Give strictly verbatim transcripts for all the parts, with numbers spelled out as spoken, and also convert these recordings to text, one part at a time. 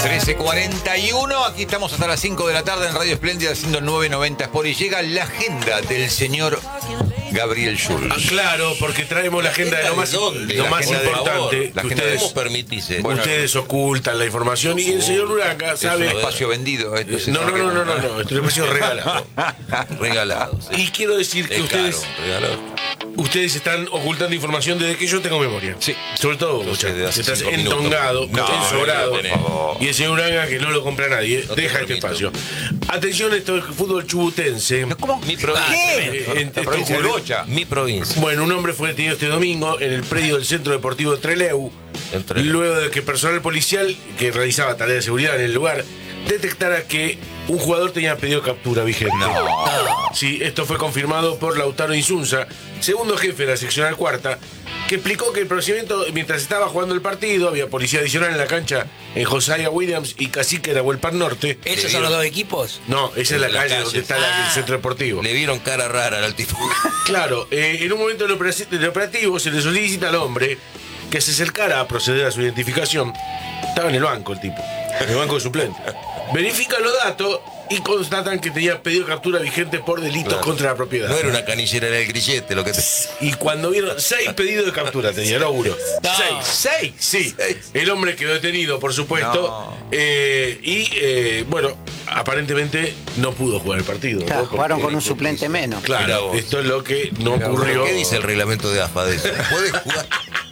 trece cuarenta y uno, aquí estamos hasta las cinco de la tarde en Radio Espléndida haciendo novecientos noventa Sport y llega la agenda del señor Gabriel Schulz. Ah, claro, porque traemos la agenda de lo más, lo La más agenda de importante. La que agenda ustedes, de- ¿Cómo permitís eso? Bueno, ustedes ocultan la información y el señor Uranga Es sabe. un espacio vendido. Esto es No, no, no, no, no, no, esto es un espacio regalado. Regalado. Sí. Y quiero decir que Es ustedes, caro, regalado. ustedes están ocultando información desde que yo tengo memoria. Sí. Sobre todo, Yo sé, muchachos, de hace que estás cinco minutos. entongado, No, ensobrado. no, no, no. Y el señor Uranga que no lo compra nadie. No te Deja este permito. espacio. Atención, esto es fútbol chubutense. ¿Cómo? Mi provincia. Eh, en- La provincia de esto- Bocha. Mi provincia. Bueno, un hombre fue detenido este domingo en el predio del Centro Deportivo de Trelew, El Trelew. luego de que personal policial que realizaba tareas de seguridad en el lugar detectara que un jugador tenía pedido captura vigente. No. Sí, esto fue confirmado por Lautaro Insunza, segundo jefe de la seccional cuarta, que explicó que el procedimiento, mientras estaba jugando el partido, había policía adicional en la cancha en Josiah Williams y Cacique Nahuel Par Norte. ¿Esos son los dos equipos? No, esa es la, La calle, calle. donde está la- el centro deportivo. Le vieron cara rara al tipo. Claro, eh, en un momento del opera- del operativo se le solicita al hombre que se acercara a proceder a su identificación. Estaba en el banco el tipo, en el banco de suplente. Verifican los datos y constatan que tenía pedido captura vigente por delitos Claro. contra la propiedad. No era una canillera, era el grillete lo que te... Y cuando vieron seis pedidos de captura tenía, no uno. No. Seis. Seis, sí. Seis. El hombre quedó detenido, por supuesto. No. eh, y eh, bueno, aparentemente no pudo jugar el partido. ¿no? Claro, jugaron Porque- con un suplente menos. Mirá Claro, vos. esto es lo que no Mirá vos. ocurrió. ¿Qué dice el reglamento de A F A de eso? ¿Puede jugar?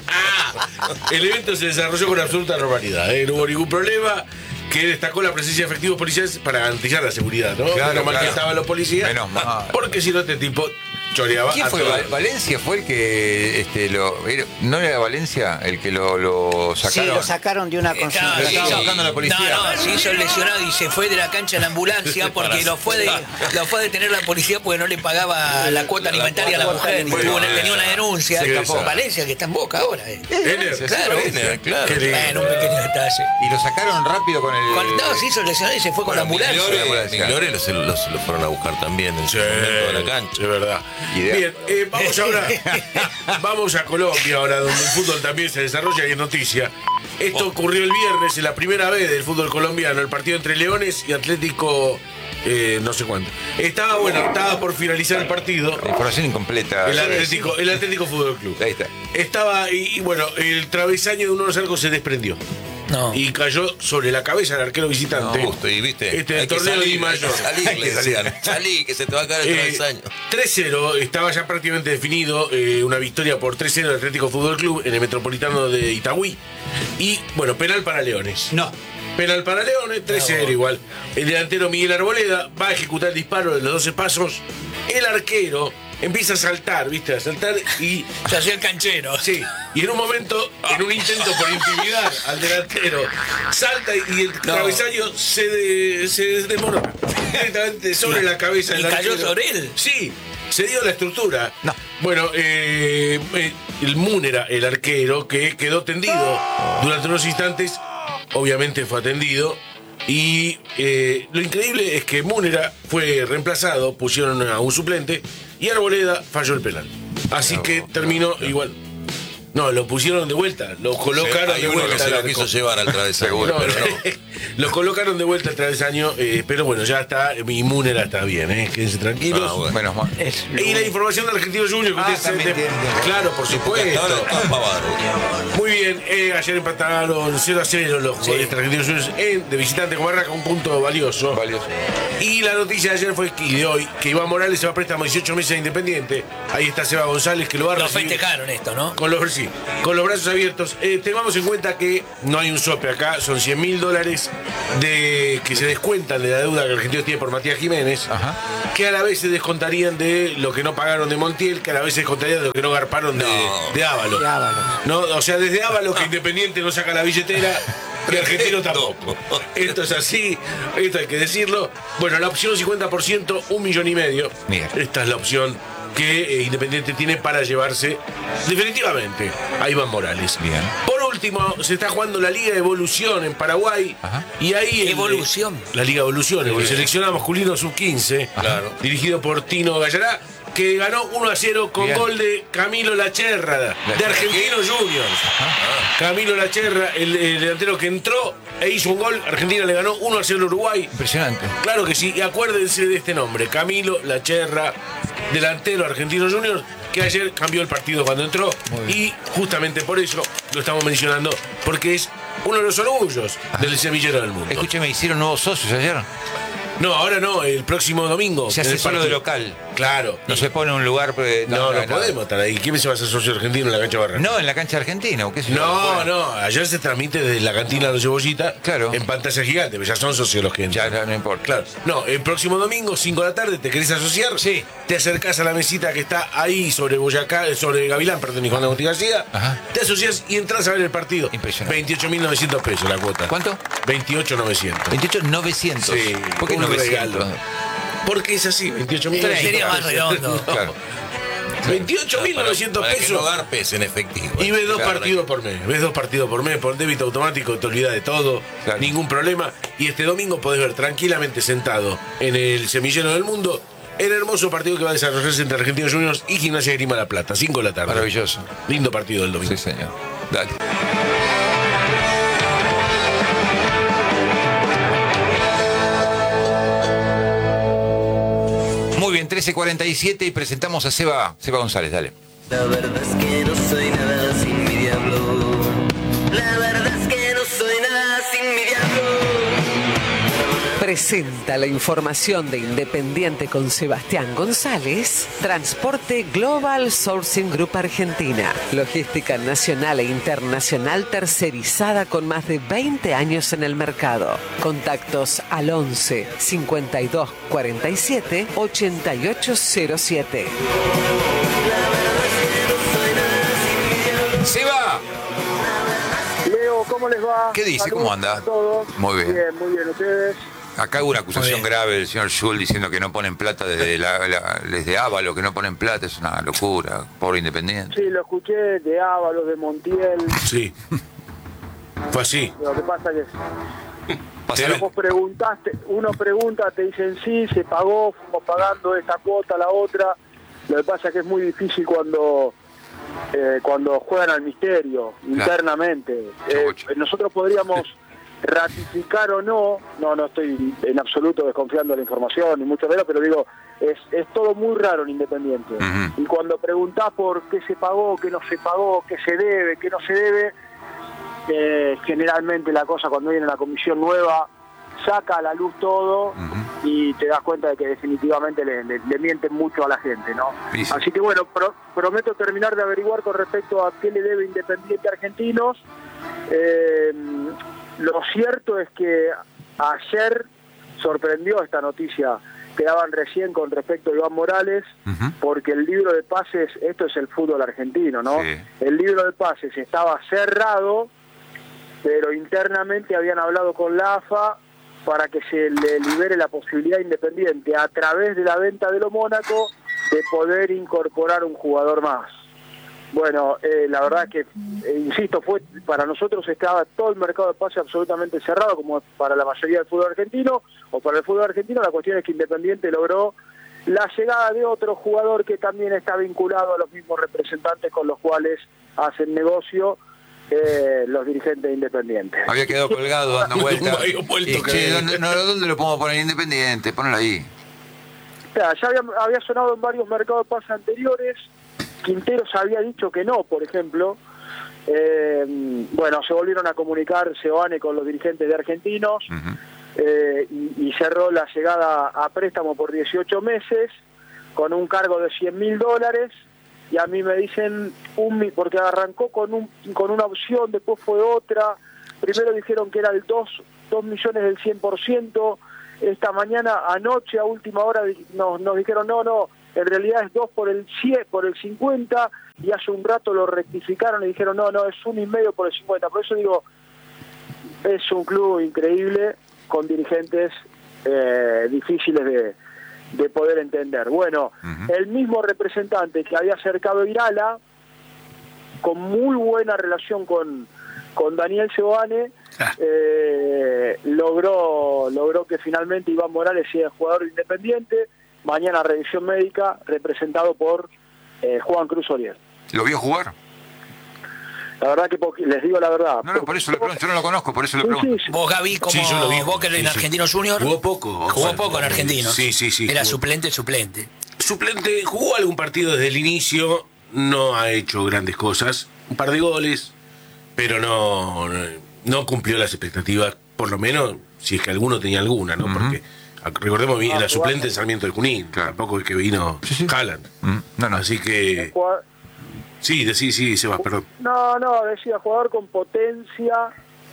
El evento se desarrolló con absoluta normalidad, ¿eh? No hubo ningún problema. Que destacó la presencia de efectivos policiales para garantizar la seguridad, ¿no? Claro, Menos mal claro. que estaban los policías. Menos mal. Porque si no, este tipo choreaba ¿Quién a fue? todos. Val- Valencia fue el que este, lo. era- ¿No era Valencia el que lo, lo Sí, sacaron? lo sacaron de una Estaba- consulta. Lo se estaba hizo- buscando la policía. No, no, se hizo lesionado y se fue de la cancha en la ambulancia porque lo fue, de, lo fue a detener la policía porque no le pagaba la cuota alimentaria a la mujer. Bueno, Tuvo una- tenía una denuncia. se En escapó. Valencia, que está en Boca ahora. eh. Ener, Sí, Claro. Bueno, claro. Qué lindo. Bueno, un pequeño detalle. Y lo sacaron rápido con el. Con- no, se hizo lesionado y se fue con la ambulancia. Miglore, Miglore los, los, los fueron a buscar también en su Sí, momento de la cancha. es verdad. Idea. Bien, eh, vamos ahora. Vamos a Colombia ahora, donde el fútbol también se desarrolla y es noticia. Esto ocurrió el viernes, en la primera vez del fútbol colombiano, el partido entre Leones y Atlético, eh, no sé cuánto. Estaba bueno, estaba por finalizar el partido. Información incompleta. El Atlético, el Atlético Fútbol Club. Ahí está. Estaba, y, y bueno, el travesaño de uno de los arcos se desprendió. No. Y cayó sobre la cabeza del arquero visitante. No, justo, y viste. Este, hay el que torneo salir, Di Mayor. hay que salir, Hay que le decían. Salí, que se te va a caer el Eh, travesaño. tres cero, estaba ya prácticamente definido, eh, una victoria por tres cero del Atlético Fútbol Club en el Metropolitano de Itagüí. Y bueno, penal para Leones. No. Penal para Leones, tres cero igual. El delantero Miguel Arboleda va a ejecutar el disparo de los doce pasos. El arquero empieza a saltar, ¿viste? A saltar y. Se hacía el canchero. Sí, y en un momento, en un intento por intimidar al delantero, salta y el travesaño se, de- se desmorona directamente sobre la cabeza del ¿Y cayó arquero. sobre él? Sí, se dio la estructura. No. Bueno, eh, eh, el Múnera, el arquero, que quedó tendido durante unos instantes, obviamente fue atendido. Y eh, lo increíble es que Múnera fue reemplazado, pusieron a un suplente y Arboleda falló el penal. Así que terminó igual. No, lo pusieron de vuelta, lo colocaron Hay de uno vuelta. que se al lo arco. quiso llevar al travesaño, No, pero no. lo colocaron de vuelta al travesaño, eh, pero bueno, ya está, mi Múnera está bien, ¿eh? Quédense tranquilos. Ah, bueno. Menos mal. Es Y la información del Argentino Junior que Ah, ustedes se- también tiene. Claro, por Sí, porque hasta ahora supuesto. está pavado. Muy bien, eh, ayer empataron cero a cero los futbolistas argentinos juniors en- de visitante con Barraca, un punto valioso. Valioso. Y la noticia de ayer fue que, y de hoy, que Iván Morales se va a préstamo dieciocho meses a Independiente. Ahí está Seba González que lo va a Lo recibir festejaron esto, ¿no? con los, sí, con los brazos abiertos. Eh, tengamos en cuenta que no hay un sope acá, son cien mil dólares de que se descuentan de la deuda que el argentino tiene por Matías Jiménez, Ajá. que a la vez se descontarían de lo que no pagaron de Montiel, que a la vez se descontarían de lo que no garparon de, No. de Ávalo. de Ábalos. No, o sea, desde Ávalo que Independiente no saca la billetera. Y argentino tampoco. Esto es así, esto hay que decirlo. Bueno, la opción cincuenta por ciento, un millón y medio. Mira. Esta es la opción que eh, Independiente tiene para llevarse definitivamente a Iván Morales. Bien. Por último, se está jugando la Liga Evolución en Paraguay. Ajá. Y ahí el- Evolución. la Liga Evolución, el seleccionado masculino sub quince, Claro. dirigido por Tino Gallará. que ganó uno a cero con Bien. gol de Camilo Lacherra, de Argentinos Juniors. Camilo Lacherra, el, el delantero que entró e hizo un gol. Argentina le ganó uno a cero a Uruguay. Impresionante. Claro que sí, y acuérdense de este nombre, Camilo Lacherra, delantero Argentinos Juniors, que ayer cambió el partido cuando entró, y justamente por eso lo estamos mencionando, porque es uno de los orgullos del semillero del mundo. Escúcheme, ¿hicieron nuevos socios ayer? No, ahora no, el próximo domingo. Se en hace el solo de partido. local. Claro. No se pone en un lugar... eh, No, no, podemos estar ahí. ¿Quién se va a hacer socio argentino en la cancha Barranca? No, en la cancha argentina. ¿o qué sé yo? No, Bueno, no, ayer se transmite desde la cantina de los Cebollitas, Claro. en pantalla gigante, pero ya son socios los que Ya, entran. ya no importa. Claro. No, el próximo domingo, cinco de la tarde, ¿te querés asociar? Sí. Te acercás a la mesita que está ahí sobre Boyacá, sobre Gavilán, perdón, y Juan Agustín García. Ajá. Te asocias y entras a ver el partido. Impresionante. veintiocho mil novecientos pesos la cuota. ¿Cuánto? veintiocho mil novecientos. veintiocho mil novecientos. Sí, ¿Por qué un novecientos? regalo. Porque es así, veintiocho mil Pero sería más redondo. Claro. veintiocho mil novecientos Para que pesos. no garpes en efectivo. Y ves dos Claro, partidos por mes. Ves dos partidos por mes por débito automático, te olvidas de todo, Claro. ningún problema. Y este domingo podés ver tranquilamente sentado en el semillero del mundo el hermoso partido que va a desarrollarse entre Argentinos Juniors y Gimnasia de Grima La Plata, cinco de la tarde. Maravilloso. Lindo partido el domingo. Sí, señor. Dale. Muy bien, trece cuarenta y siete y presentamos a Seba, Seba González, dale. La verdad es que no soy nada sin mi diablo. La verdad es que no soy nada sin mi diablo. Presenta la información de Independiente con Sebastián González, Transporte Global Sourcing Group Argentina, logística nacional e internacional tercerizada con más de veinte años en el mercado. Contactos al once, cincuenta y dos, cuarenta y siete, ochenta y ocho cero siete. ¡Seba! Leo, ¿cómo les va? ¿Qué dice? Saludos ¿Cómo anda? a todos. Muy bien. Bien, muy bien. ¿Ustedes? Acá hubo una acusación Muy bien. grave del señor Schul diciendo que no ponen plata desde, la, la- desde Ávalo, que no ponen plata, es una locura, pobre Independiente. Sí, lo escuché de Ábalos, de Montiel. Sí. Fue así. Lo que pasa que Pasaron- vos preguntaste, uno pregunta, te dicen sí, se pagó, fuimos pagando esta cuota, la otra. Lo que pasa es que es muy difícil cuando eh, cuando juegan al misterio, internamente. Eh, Mucho. nosotros podríamos ratificar o no, no, no estoy en absoluto desconfiando de la información, ni mucho menos, pero digo, es, es todo muy raro en Independiente. Ujú. Y cuando preguntás por qué se pagó, qué no se pagó, qué se debe, qué no se debe, eh, generalmente la cosa cuando viene la comisión nueva saca a la luz todo Ujú. y te das cuenta de que definitivamente le, le- le mienten mucho a la gente, ¿no? Sí, sí. Así que bueno, pro- prometo terminar de averiguar con respecto a qué le debe Independiente Argentinos. Eh, lo cierto es que ayer sorprendió esta noticia que daban recién con respecto a Iván Morales, Ujú. porque el libro de pases, esto es el fútbol argentino, ¿no? Sí. El libro de pases estaba cerrado, pero internamente habían hablado con la A F A para que se le libere la posibilidad a Independiente a través de la venta de lo Mónaco de poder incorporar un jugador más. Bueno, eh, la verdad que, eh, insisto, fue para nosotros estaba todo el mercado de pases absolutamente cerrado, como para la mayoría del fútbol argentino, o para el fútbol argentino. La cuestión es que Independiente logró la llegada de otro jugador que también está vinculado a los mismos representantes con los cuales hacen negocio eh, los dirigentes de Independiente. Había quedado colgado dando vueltas. Había vuelto Y, que- che, ¿dónde, no, ¿dónde lo podemos poner? Independiente, ponelo ahí. O sea, ya había, había sonado en varios mercados de pases anteriores. Quinteros había dicho que no, por ejemplo. Eh, bueno, se volvieron a comunicar Seoane con los dirigentes de Argentinos Ujú. eh, y, y cerró la llegada a préstamo por dieciocho meses con un cargo de cien mil dólares. Y a mí me dicen, un mi- porque arrancó con un con una opción, después fue otra. Primero dijeron que era el dos millones del cien por ciento. Esta mañana, anoche, a última hora, di- nos, nos dijeron, no, no, en realidad es dos por el cien, por el cincuenta, y hace un rato lo rectificaron y dijeron, no, no, es uno y medio por el cincuenta. Por eso digo, es un club increíble, con dirigentes eh, difíciles de, de poder entender. Bueno, Ujú. el mismo representante que había acercado Irala, con muy buena relación con, con Daniel Seoane, Ah. eh, logró logró que finalmente Iván Morales sea jugador de Independiente. mañana revisión médica, representado por eh, Juan Cruz Oriel. ¿Lo vio jugar? La verdad que porque, les digo la verdad. No, no, por eso le pregunto, yo no lo conozco, por eso le Sí, pregunto. sí, sí. Vos, Gaby, como Sí, yo lo vi. vos que eres en Sí, sí. Argentino Junior, Jugó poco. jugó Ojo, poco en Argentinos. Sí, sí, sí. Era jugó. suplente, suplente. Suplente, jugó algún partido desde el inicio, no ha hecho grandes cosas, un par de goles, pero no, no cumplió las expectativas, por lo menos si es que alguno tenía alguna, ¿no? Ujú. Porque recordemos bien, Ah, la jugar- suplente de Sarmiento de Junín, Claro. tampoco es que vino Sí, sí. Haaland. Mm, no, no. Así que, Jugador- sí, de- sí, sí, Sebas, perdón. No, no, decía jugador con potencia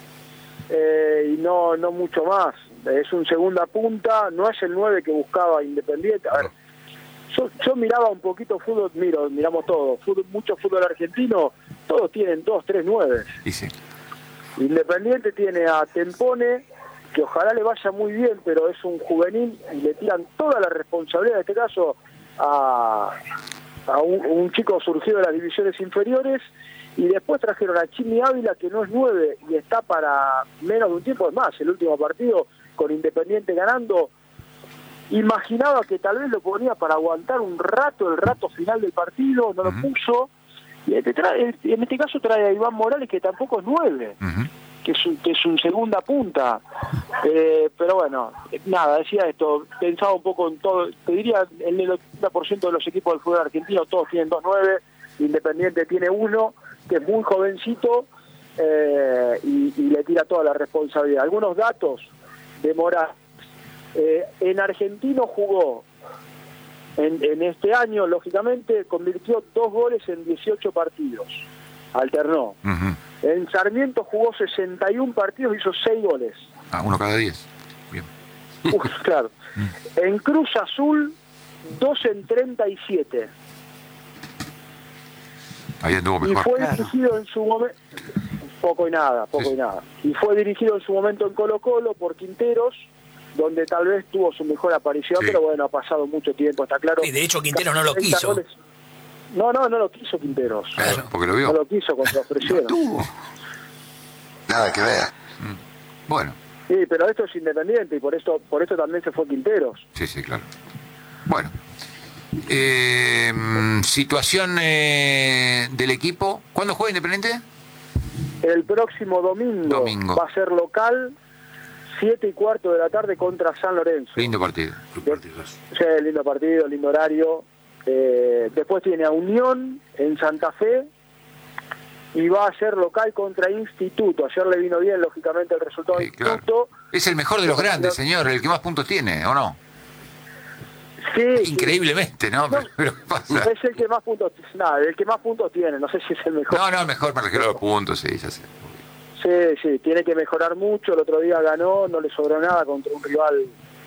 eh, y no no mucho más. Es un segunda punta, no es el nueve que buscaba Independiente. A ver, yo, yo miraba un poquito fútbol, miro, miramos todo, fútbol, mucho fútbol argentino, todos tienen dos, tres nueve. Y sí. Independiente tiene a Tempone, que ojalá le vaya muy bien, pero es un juvenil y le tiran toda la responsabilidad, en este caso, a, a un, un chico surgido de las divisiones inferiores, y después trajeron a Chimi Ávila, que no es nueve, y está para menos de un tiempo. Es más, el último partido con Independiente ganando, imaginaba que tal vez lo ponía para aguantar un rato, el rato final del partido, no lo Ujú. puso, y este trae, en este caso trae a Iván Morales, que tampoco es nueve, Ujú. que es un, que es un segunda punta. Eh, pero bueno, eh, nada, decía esto, pensaba un poco en todo, te diría, en el ochenta por ciento de los equipos del fútbol argentino todos tienen dos nueve, Independiente tiene uno, que es muy jovencito, eh, y, y le tira toda la responsabilidad. Algunos datos de Morales. Eh, en Argentino jugó, en, en este año, lógicamente, convirtió dos goles en dieciocho partidos, alternó. Ujú. En Sarmiento jugó sesenta y uno partidos, hizo seis goles. Ah, uno cada diez. Bien. Uf, claro. En Cruz Azul, dos en treinta y siete. Ahí anduvo Y mejor. fue Claro. dirigido en su momento, poco y nada, poco Sí. y nada. Y fue dirigido en su momento en Colo Colo por Quinteros, donde tal vez tuvo su mejor aparición, Sí. pero bueno, ha pasado mucho tiempo, está claro. Y de hecho Quinteros no lo treinta quiso. goles. No, no, no lo quiso Quinteros. Claro, porque lo No vio. lo quiso cuando lo ofrecieron. Tuvo. Nada que ver. Bueno, Sí, pero esto es Independiente y por esto, por esto también se fue Quinteros. sí, sí, claro. Bueno. Eh, mm, situación eh, del equipo. ¿Cuándo juega Independiente? El próximo domingo, Domingo. va a ser local, siete y cuarto de la tarde contra San Lorenzo. Lindo partido. Qué partidos. Sí, lindo partido, lindo horario. Eh, después tiene a Unión en Santa Fe y va a ser local contra Instituto. Ayer le vino bien, lógicamente, el resultado de Sí, claro. Instituto. Es el mejor de los grandes, señor, el que más puntos tiene, ¿o no? Sí, sí. Increíblemente, ¿no? Pero, pero ¿qué pasa? Es el que más puntos, nada, el que más puntos tiene. No sé si es el mejor. No, no, mejor me refiero a los puntos, sí, ya sé. Sí, sí, tiene que mejorar mucho. El otro día ganó, no le sobró nada contra un rival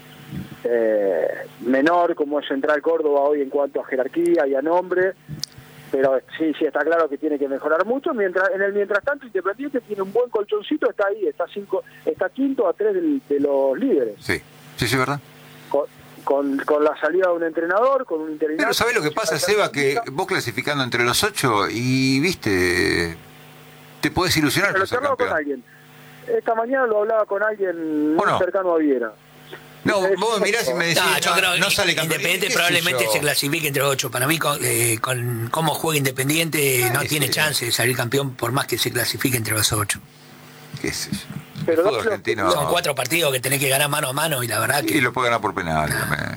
eh, menor como es Central Córdoba hoy en cuanto a jerarquía y a nombre. Pero sí, sí, está claro que tiene que mejorar mucho. Mientras en el mientras tanto, Independiente tiene un buen colchoncito, está ahí, está cinco, está quinto a tres del- de los líderes. Sí, sí, sí, ¿verdad? Con, con, con la salida de un entrenador, con un interinato. Pero ¿sabés lo que pasa, Seba? Que vos clasificando entre los ocho y, viste, te podés ilusionar Pero con lo ser charlaba con campeón. alguien. Esta mañana lo hablaba con alguien muy ¿O no? cercano a Viera. No, Es- vos me mirás y me decís, No, yo no, creo no que sale campeón. Independiente ¿Qué sé probablemente yo? se clasifique entre los ocho. Para mí, con, eh, con cómo juega Independiente, no Sí, tiene sí. chance de salir campeón por más que se clasifique entre los ocho. ¿Qué sé yo? Pero El fútbol dáselo- argentino... Son cuatro partidos que tenés que ganar mano a mano y la verdad Y que... lo puede ganar por penal también.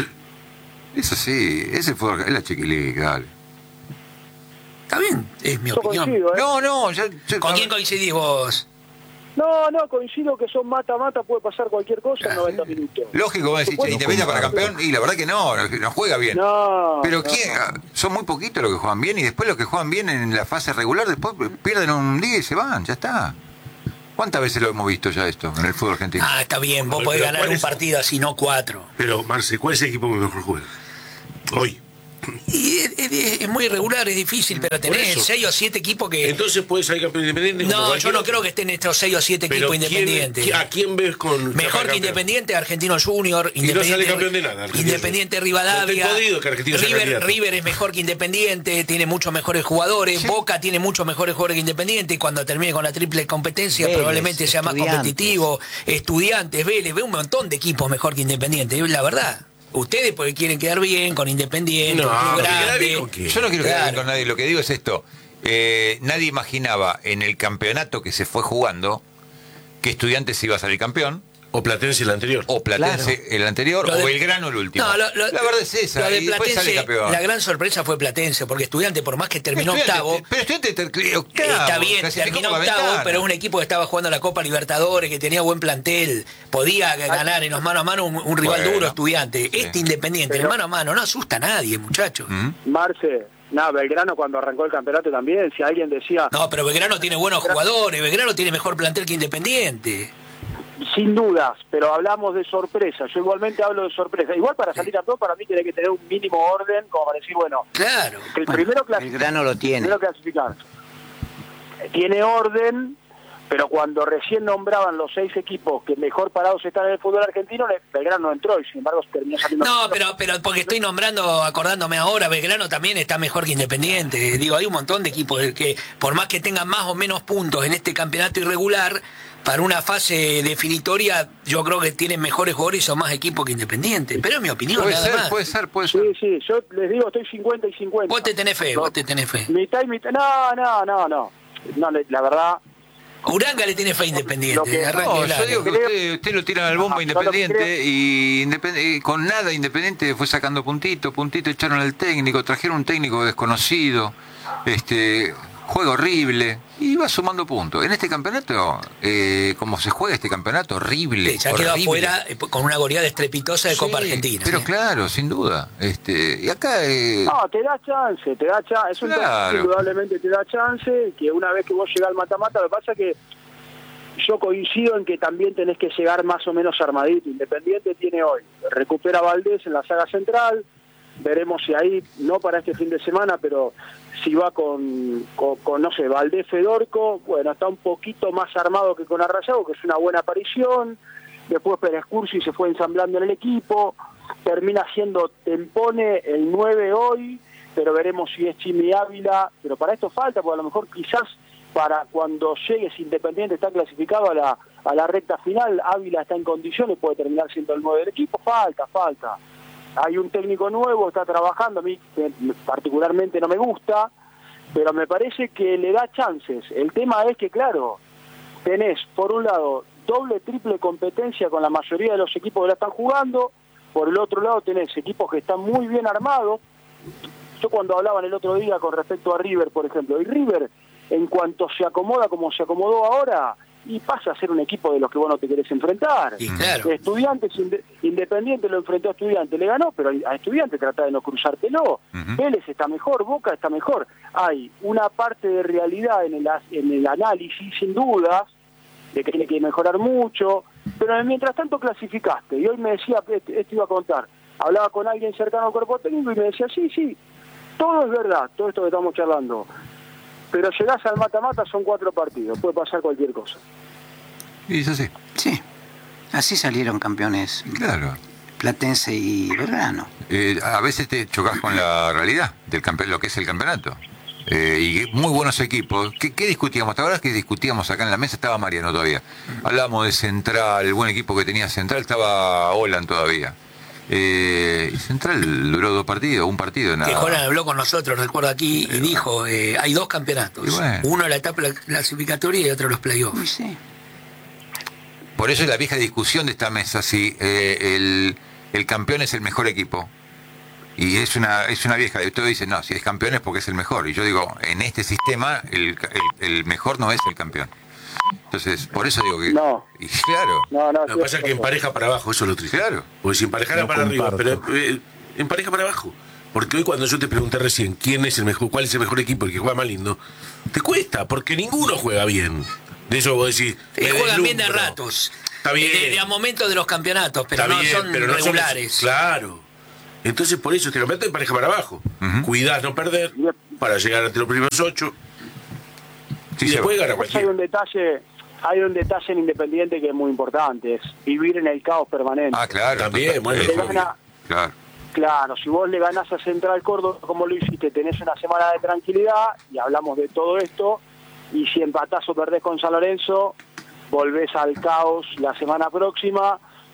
Eso sí, ese fue es la chiquilica, dale. Está bien, es mi Yo opinión. coincido, ¿eh? No, no, ya... ya- ¿Con quién coincidís vos? No, no, coincido que son mata-mata, puede pasar cualquier cosa en noventa minutos. Lógico, vos decís, Supuesto. Independiente para campeón, y la verdad que no, no juega bien. No. Pero no. ¿quién? Son muy poquitos los que juegan bien y después los que juegan bien en la fase regular, después pierden un día y se van, ya está. ¿Cuántas veces lo hemos visto ya esto en el fútbol argentino? Ah, está bien, vos Pero podés ¿cuál ganar un es? partido así, no cuatro. Pero, Marce, ¿cuál es el equipo que mejor juega? Hoy. Y es, es- es muy irregular, es difícil, pero tenés eso. seis o siete equipos que... Entonces puede salir campeón independiente. como No, yo cualquier no otro. creo que estén estos seis o siete Pero equipos ¿quién- independientes. ¿a quién ves con Mejor que campeón? Independiente, Argentino Junior, Y no sale Independiente, campeón de nada, Argentino Independiente Junior. Rivadavia, No te he podido que Argentino sea River, candidato. River es mejor que Independiente, tiene muchos mejores jugadores, Boca tiene muchos mejores jugadores que Independiente, y cuando termine con la triple competencia Vélez, probablemente sea más Estudiantes. competitivo, Estudiantes, Vélez, ve un montón de equipos mejor que Independiente, es la verdad. Ustedes porque quieren quedar bien con Independiente, No, un club porque quedar grande. bien con quién. Yo no quiero quedar bien Claro. con nadie, lo que digo es esto. Eh, nadie imaginaba en el campeonato que se fue jugando que Estudiantes iba a salir campeón, O Platense el anterior. o Platense el anterior, Lo o de- Belgrano el último. No, lo- lo- la verdad es esa, lo de y después sale Platense, campeón. la gran sorpresa fue Platense, porque Estudiante, por más que terminó Estudiante, octavo, Pero Estudiantes ter- octavo, está bien, clasificó terminó por la octavo, ventana. pero es un equipo que estaba jugando la Copa Libertadores, que tenía buen plantel, podía ganar en los mano a mano un, un rival Bueno, duro, Estudiante. sí. Este Independiente, en el mano a mano, no asusta a nadie, muchachos. ¿Mm? Marce, nada, Belgrano cuando arrancó el campeonato también, si alguien decía, No, pero Belgrano tiene buenos jugadores, Belgrano tiene mejor plantel que Independiente. sin dudas, pero hablamos de sorpresa, yo igualmente hablo de sorpresa. Igual para salir a todo, para mí tiene que tener un mínimo orden, como para decir, bueno, Claro. que el Bueno, primero clasificar. Belgrano lo tiene. Primero clasificar. Tiene orden, pero cuando recién nombraban los seis equipos que mejor parados están en el fútbol argentino, Belgrano no entró y sin embargo terminó saliendo. No, pero pero porque estoy nombrando, acordándome ahora, Belgrano también está mejor que Independiente. Digo, hay un montón de equipos que, por más que tengan más o menos puntos en este campeonato irregular, para una fase definitoria, yo creo que tienen mejores jugadores y son más equipos que Independiente. Pero es mi opinión, Puede nada ser, más. puede ser, puede ser. Sí, sí, yo les digo, estoy cincuenta y cincuenta. Vos te tenés fe, No, vos te tenés fe. Mitad y mitad. No, no, no, no. No, le- la verdad. Uranga le tiene fe a Lo Independiente. que- arranque No, el yo año. digo que usted, usted lo tira al bombo Ah, Independiente yo lo que y Independ- eh, con nada Independiente fue sacando puntito, puntito, echaron al técnico, trajeron un técnico desconocido, este juego horrible y va sumando puntos. En este campeonato, eh, como se juega este campeonato, horrible. Ya quedó horrible. afuera eh, con una goleada estrepitosa de Sí, Copa Argentina. Pero ¿eh? claro, sin duda. Este, y acá eh, No, te da chance, te da chance. Es un Claro. torneo que indudablemente te da chance, que una vez que vos llegás al mata-mata, lo que pasa es que yo coincido en que también tenés que llegar más o menos armadito. Independiente tiene hoy, recupera a Valdés en la saga central, veremos si ahí, no para este fin de semana, pero si va con, con, con, no sé, Valdés Fedorco, bueno, está un poquito más armado que con Arrayado, que es una buena aparición. Después Pérez Cursi se fue ensamblando en el equipo, termina siendo Tempone el nueve hoy, pero veremos si es Chimi Ávila, pero para esto falta, porque a lo mejor quizás para cuando llegues Independiente está clasificado a la, a la recta final, Ávila está en condiciones, puede terminar siendo el nueve del equipo, falta, falta. Hay un técnico nuevo, está trabajando, a mí eh, particularmente no me gusta, pero me parece que le da chances. El tema es que, claro, tenés, por un lado, doble, triple competencia con la mayoría de los equipos que la están jugando, por el otro lado tenés equipos que están muy bien armados. Yo cuando hablaban el otro día con respecto a River, por ejemplo, y River, en cuanto se acomoda como se acomodó ahora, y pasa a ser un equipo de los que vos no te querés enfrentar. Y claro. Estudiantes, inde- Independiente lo enfrentó a Estudiante, le ganó, pero a Estudiante trata de no cruzártelo. Ujú. Vélez está mejor, Boca está mejor. Hay una parte de realidad en el, as- en el análisis, sin dudas, de que tiene que mejorar mucho, pero mientras tanto clasificaste. Y hoy me decía, este- esto iba a contar, hablaba con alguien cercano al cuerpo técnico y me decía, sí, sí, todo es verdad, todo esto que estamos charlando. Pero llegás al mata-mata, son cuatro partidos, puede pasar cualquier cosa. y es así, Sí, así salieron campeones claro. Platense y Belgrano. Eh, a veces te chocas con la realidad del campe- lo que es el campeonato. Eh, y muy buenos equipos. ¿Qué, qué discutíamos? ¿Te acuerdas que discutíamos acá en la mesa? Estaba Mariano todavía. Hablábamos de Central, el buen equipo que tenía Central, estaba Olan todavía. Eh, y Central duró dos partidos, un partido. Que Nada. Joran habló con nosotros, recuerdo aquí, y dijo, eh, hay dos campeonatos. Y bueno. Uno la etapa clasificatoria y otro los Uy, playoffs. sí. Por eso es la vieja discusión de esta mesa, si eh, el, el campeón es el mejor equipo. Y es una es una vieja. Usted dice, no, si es campeón es porque es el mejor. Y yo digo, en este sistema, el, el, el mejor no es el campeón. Entonces, por eso digo que... No. Y claro, No, no, Lo que pasa es que empareja para abajo, eso es lo triste. Claro. Porque si emparejara No para arriba, comparto. pero eh, empareja para abajo. Porque hoy cuando yo te pregunté recién quién es el mejor, cuál es el mejor equipo, el que juega más lindo, te cuesta, porque ninguno juega bien. De eso vos decís. Eh, me juegan bien de deslumbro. ratos. Está bien. De, de a momentos de los campeonatos, pero Está no bien, son pero no son- regulares. claro. Entonces por eso este campeonato empareja para abajo. Ujú. Cuidás no perder para llegar ante los primeros ocho. Sí, y se después va. gana Después hay cualquiera. un detalle, hay un detalle en Independiente que es muy importante, es vivir en el caos permanente. Ah, claro. También, total- bueno, eh, Le gana- claro. Claro, si vos le ganás a Central Córdoba como lo hiciste, tenés una semana de tranquilidad y hablamos de todo esto, y si empatás o perdés con San Lorenzo, volvés al caos la semana próxima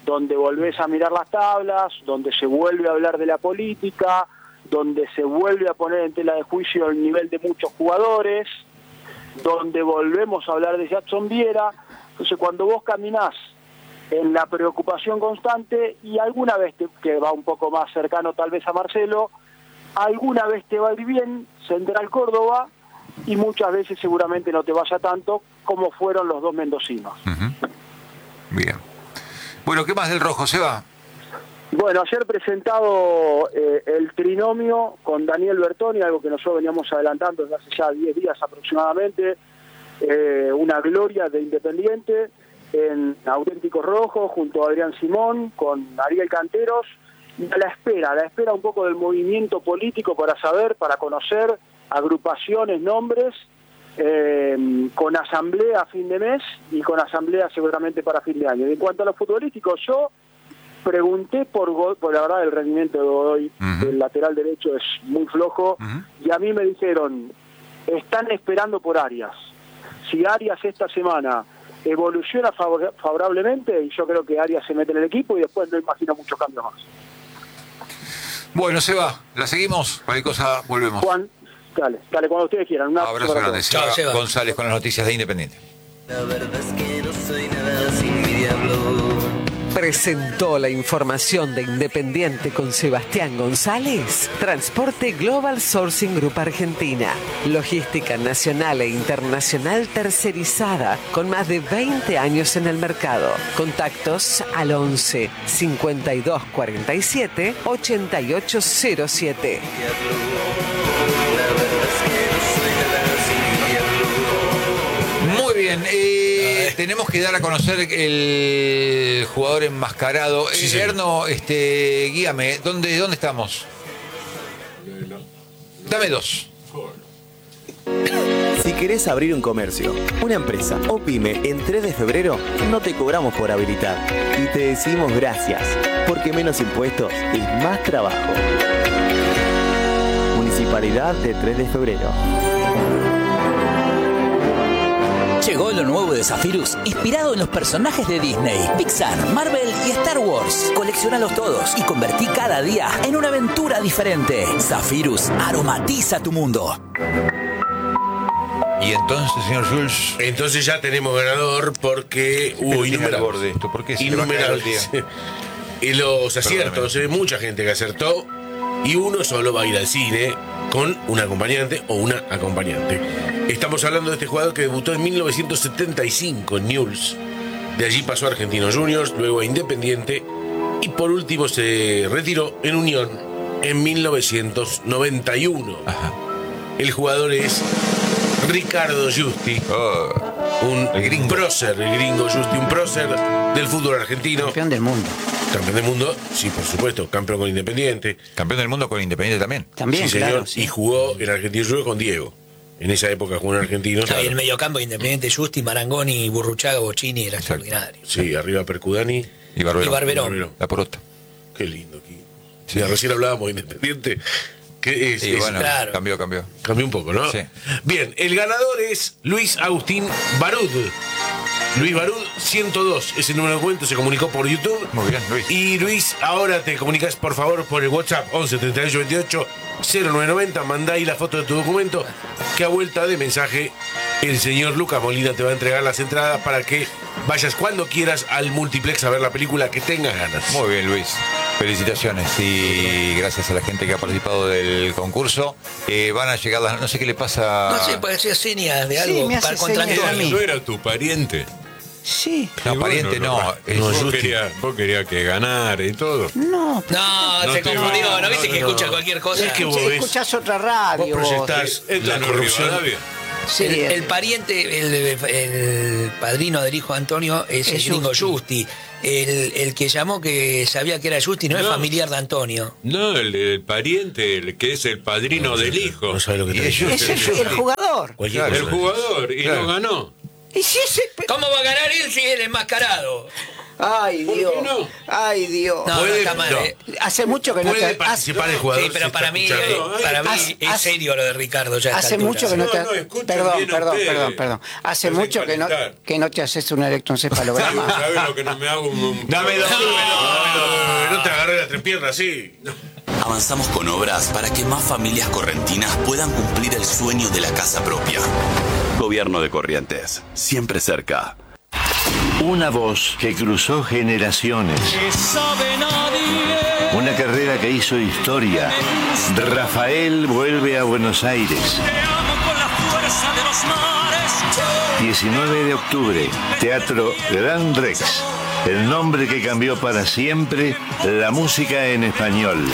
donde volvés a mirar las tablas, donde se vuelve a hablar de la política, donde se vuelve a poner en tela de juicio el nivel de muchos jugadores, donde volvemos a hablar de Jackson Viera. Entonces, cuando vos caminás en la preocupación constante y alguna vez te, que va un poco más cercano tal vez a Marcelo, alguna vez te va a ir bien Central Córdoba y muchas veces seguramente no te vaya tanto como fueron los dos mendocinos. Uh-huh. Bien. Bueno, ¿qué más del rojo, Seba? Bueno, ayer presentado eh, el trinomio con Daniel Bertoni, algo que nosotros veníamos adelantando desde hace ya diez días aproximadamente, eh, una gloria de Independiente en Auténticos Rojos junto a Adrián Simón, con Ariel Canteros, y a la espera, a la espera un poco del movimiento político para saber, para conocer agrupaciones, nombres, eh, con asamblea a fin de mes y con asamblea seguramente para fin de año. Y en cuanto a los futbolísticos, yo pregunté por, Go- por la verdad el rendimiento de Godoy, uh-huh. el lateral derecho es muy flojo, uh-huh. y a mí me dijeron, están esperando por Arias. Si Arias esta semana evoluciona favor- favorablemente, y yo creo que Arias se mete en el equipo y después no imagino muchos cambios más. Bueno, Seba, la seguimos, cualquier cosa volvemos. Juan, dale, dale, cuando ustedes quieran. Un abrazo grande, Seba, Chao, Seba González con las noticias de Independiente. La verdad es que no soy nada sin mi diablo. Presentó la información de Independiente con Sebastián González. Transporte Global Sourcing Group Argentina. Logística nacional e internacional tercerizada con más de veinte años en el mercado. Contactos al once cincuenta y dos cuarenta y siete ochenta y ocho cero siete. Muy bien, eh, tenemos que dar a conocer el jugador enmascarado. Sí, eh, sí. Erno, este, guíame, ¿dónde, ¿dónde estamos? Dame dos. Si querés abrir un comercio, una empresa o pyme en tres de febrero, no te cobramos por habilitar y te decimos gracias, porque menos impuestos es más trabajo. Municipalidad de tres de febrero. Llegó lo nuevo de Zephyrus, inspirado en los personajes de Disney, Pixar, Marvel y Star Wars. Coleccionalos todos y convertí cada día en una aventura diferente. Zephyrus aromatiza tu mundo. Y entonces, señor Jules, Entonces ya tenemos ganador porque hubo tiene al innumerables. borde esto, ¿por qué se le va a caer el Innumerables. Y los aciertos, eh, mucha gente que acertó y uno solo va a ir al cine con un acompañante o una acompañante. Estamos hablando de este jugador que debutó en mil novecientos setenta y cinco en Newell's. De allí pasó a Argentinos Juniors, luego a Independiente y por último se retiró en Unión en mil novecientos noventa y uno. Ajá. El jugador es Ricardo Giusti, Oh, un el gringo. prócer, el gringo Giusti, un prócer del fútbol argentino. Campeón del mundo. Campeón del mundo, sí, por supuesto, campeón con Independiente. campeón del mundo con Independiente también. También, Sí, señor, claro. Sí. y jugó en Argentinos Juniors con Diego. En esa época jugó en Argentinos. Ahí en el mediocampo Independiente, Justi, Marangoni, Burruchaga, Bocini, era extraordinario. Sí, arriba Percudani. Y Barberón. Y Barberón. Barberón. La porota. Qué lindo aquí. Sí, recién hablábamos de Independiente. Que es, Sí, es- bueno, claro. cambió, cambió. cambió un poco, ¿no? Sí. Bien, el ganador es Luis Agustín Barud. Luis Barud, ciento dos, es el número de cuento, se comunicó por YouTube. Muy bien, Luis. Y Luis, ahora te comunicas por favor por el WhatsApp once treinta y ocho veintiocho cero nueve noventa, mandá ahí la foto de tu documento, que a vuelta de mensaje el señor Lucas Molina te va a entregar las entradas para que vayas cuando quieras al multiplex a ver la película que tengas ganas. Muy bien, Luis. Felicitaciones y gracias a la gente que ha participado del concurso. Eh, van a llegar las... No sé qué le pasa... No sé, puede ser señas de Sí, algo me hace para contra señas a Antonio. mí. ¿No era tu pariente? Sí. No, Y pariente bueno, no. es- no, vos, Justi. querías, vos querías que ganara y todo. No, No, No se te confundió, va- ¿no viste no, que no. escucha cualquier cosa? Es que vos si ves- escuchás otra Vos radio. vos. proyectás Esto la no es corrupción. Rivadavia. Sí, el, el- el pariente, el, el padrino del hijo de Antonio es el Es gringo Justi. Justi. El, el que llamó que sabía que era Justi no, es No. familiar de Antonio. No, el, el pariente, el que es el padrino No, del sí, hijo. No sabe lo que Y te ellos- dice. Es el, el jugador. Cualquier El cosa. jugador, y Claro. no ganó. Y si ese... ¿Cómo va a ganar él si es el enmascarado? Ay, ¿Por Dios. qué no? Ay, Dios. No, no Puede- está mal. no. eh. Hace mucho que no Puede te... participar el hace- jugador. Sí, pero si para está mí, escuchando. eh, para mí Hace- es hace- serio lo de Ricardo ya a esta Hace altura. mucho que no te... No, no, escuchen perdón, bien perdón, ustedes. perdón, perdón. Hace Hacen mucho que no, calentar. que no te haces un electroencefalograma. ¿Sabes lo que no me hago? Un, un- Dame dos. No, no te agarré la entrepierna así. Avanzamos con obras para que más familias correntinas puedan cumplir el sueño de la casa propia. Gobierno de Corrientes, siempre cerca. Una voz que cruzó generaciones. Una carrera que hizo historia. Rafael vuelve a Buenos Aires. diecinueve de octubre, Teatro Gran Rex. El nombre que cambió para siempre la música en español.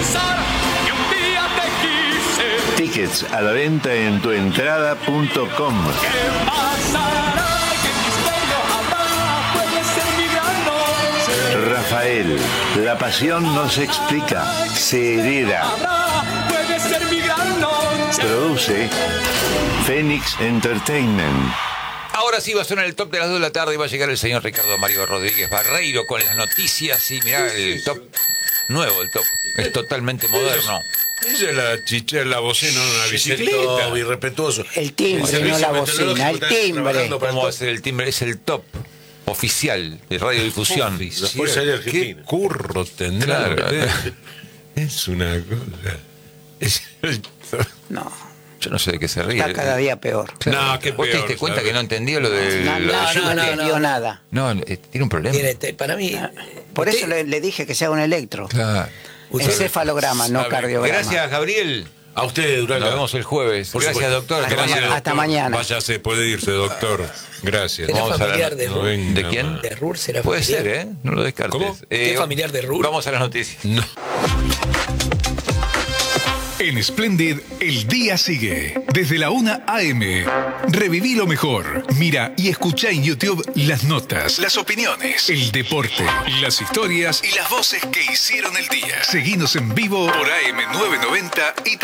Tickets a la venta en tuentrada punto com. Rafael, la pasión no se explica, se hereda. Produce Phoenix Entertainment. Ahora sí va a sonar el top de las dos de la tarde y va a llegar el señor Ricardo Mario Rodríguez Barreiro con las noticias y mirá el top nuevo, el top. Es totalmente moderno. Ella es la chicha, la bocina en una Es el bicicleta. top irrespetuoso. El timbre, servicio no la meteorológico bocina, el está timbre. trabajando para el ¿Cómo va a top. ser el timbre? Es el top oficial de radiodifusión. La Fuerza Aérea ¿Qué Argentina. curro tendrá? Claro. usted? Es una cosa. Es el- No, Yo no sé de qué se ríe. está cada día peor. No, qué ¿Vos te peor, diste cuenta ¿sabes? que no entendió lo de, No, lo de no, Yugo? no, no, entendió no. nada. No, eh, tiene un problema. Tiene, este, para mí. Por usted- eso le, le dije que se haga un electro. Claro. Encefalograma, no sabe. cardiograma. Gracias, Gabriel. A ustedes, Durán. Nos vemos el jueves. Por Gracias, supuesto. doctor. Hasta Que vaya- mañana. Hasta mañana. Váyase, puede irse, doctor. Gracias. ¿Era Vamos a la- familiar de no Rur? venga ¿De quién? más. ¿De Rur será Puede familiar? ser, ¿eh? No lo descartes. ¿Cómo? Eh, ¿Qué familiar de Rur? Vamos a las noticias. No. En Splendid, el día sigue. Desde la una a eme. Reviví lo mejor. Mira y escucha en YouTube las notas, las opiniones, el deporte, las historias y las voces que hicieron el día. Seguinos en vivo por A M novecientos noventa y